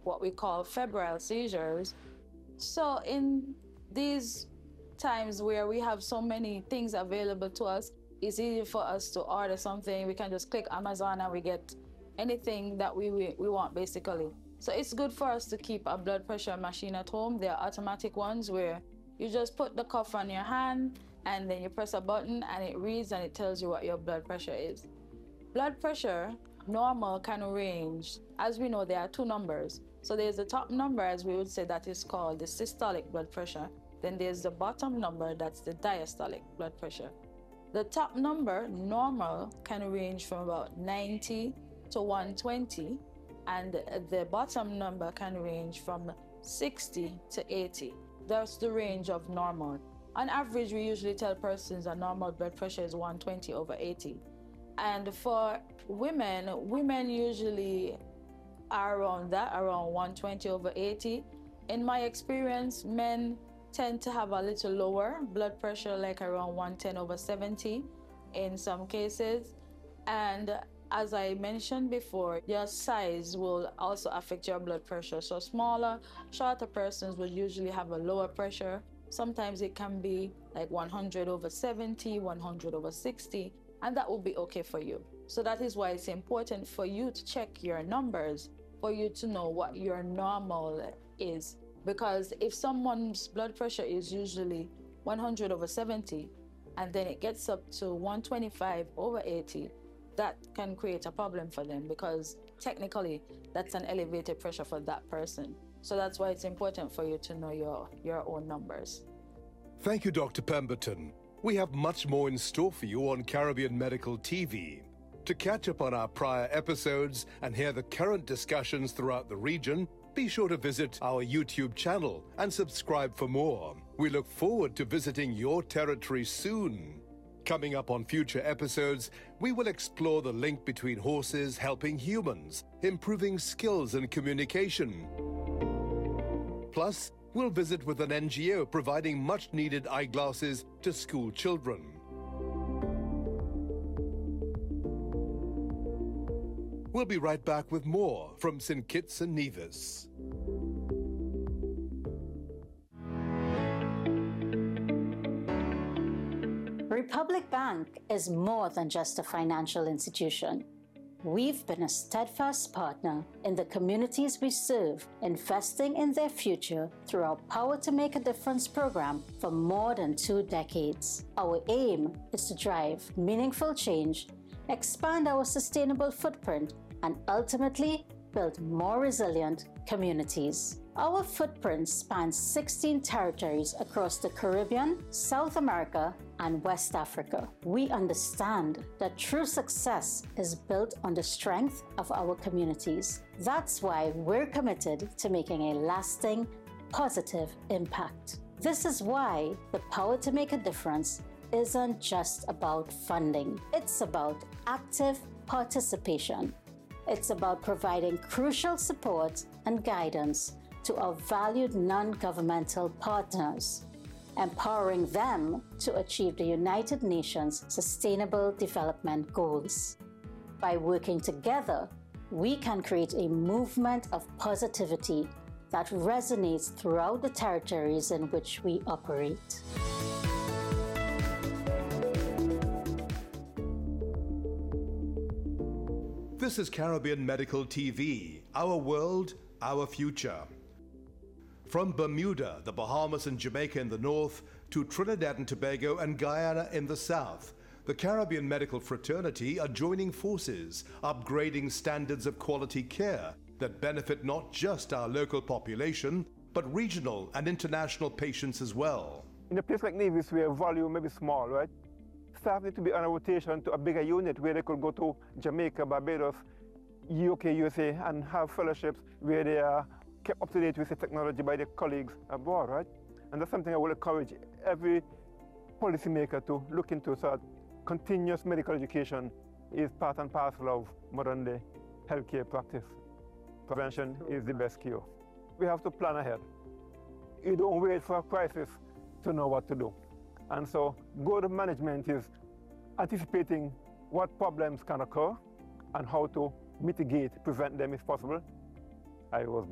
what we call febrile seizures. So in these times where we have so many things available to us, it's easy for us to order something. We can just click Amazon and we get anything that we want, basically. So it's good for us to keep a blood pressure machine at home. There are automatic ones where you just put the cuff on your hand and then you press a button and it reads and it tells you what your blood pressure is. Blood pressure, normal, can range. As we know, there are two numbers. So there's the top number, as we would say, that is called the systolic blood pressure. Then there's the bottom number, that's the diastolic blood pressure. The top number, normal, can range from about 90 to 120, and the bottom number can range from 60 to 80. That's the range of normal. On average, we usually tell persons a normal blood pressure is 120 over 80. And for women usually are around that, around 120 over 80. In my experience, men tend to have a little lower blood pressure, like around 110 over 70 in some cases. And as I mentioned before, your size will also affect your blood pressure. So smaller, shorter persons will usually have a lower pressure. Sometimes it can be like 100 over 70, 100 over 60, and that will be okay for you. So that is why it's important for you to check your numbers, for you to know what your normal is. Because if someone's blood pressure is usually 100 over 70, and then it gets up to 125 over 80, that can create a problem for them, because technically that's an elevated pressure for that person. So that's why it's important for you to know your own numbers. Thank you, Dr. Pemberton. We have much more in store for you on Caribbean Medical TV. To catch up on our prior episodes and hear the current discussions throughout the region, be sure to visit our YouTube channel and subscribe for more. We look forward to visiting your territory soon. Coming up on future episodes, we will explore the link between horses helping humans, improving skills and communication. Plus, we'll visit with an NGO providing much-needed eyeglasses to school children. We'll be right back with more from St. Kitts and Nevis. Republic Bank is more than just a financial institution. We've been a steadfast partner in the communities we serve, investing in their future through our Power to Make a Difference program for more than 2 decades. Our aim is to drive meaningful change, expand our sustainable footprint, and ultimately build more resilient communities. Our footprint spans 16 territories across the Caribbean, South America, and West Africa. We understand that true success is built on the strength of our communities. That's why we're committed to making a lasting, positive impact. This is why the Power to Make a Difference isn't just about funding. It's about active participation. It's about providing crucial support and guidance to our valued non-governmental partners, empowering them to achieve the United Nations Sustainable Development Goals. By working together, we can create a movement of positivity that resonates throughout the territories in which we operate. This is Caribbean Medical TV, our world, our future. From Bermuda, the Bahamas and Jamaica in the north, to Trinidad and Tobago and Guyana in the south, the Caribbean medical fraternity are joining forces, upgrading standards of quality care that benefit not just our local population, but regional and international patients as well. In a place like Nevis, where volume may be small, right? Staff need to be on a rotation to a bigger unit where they could go to Jamaica, Barbados, UK, USA, and have fellowships where they are kept up to date with the technology by their colleagues abroad, right? And that's something I will encourage every policymaker to look into, so that continuous medical education is part and parcel of modern day healthcare practice. Prevention is the best cure. We have to plan ahead. You don't wait for a crisis to know what to do. And so good management is anticipating what problems can occur and how to mitigate, prevent them if possible. I was